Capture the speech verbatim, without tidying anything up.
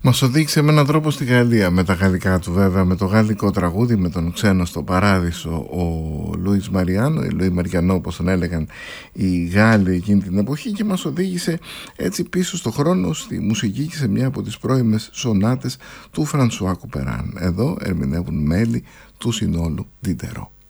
Μας οδήγησε με έναν τρόπο στη Γαλλία, με τα γαλλικά του βέβαια, με το γαλλικό τραγούδι, με τον ξένο στο παράδεισο, ο Λουίς Μαριάνο, ή Λουί Μαριανό όπως τον έλεγαν οι Γάλλοι εκείνη την εποχή, και μας οδήγησε έτσι πίσω στο χρόνο στη μουσική και σε μια από τις πρώιμες σονάτες του Φρανσουά Κουπεράν. Εδώ ερμηνεύουν μέλη του συνόλου Διτερό.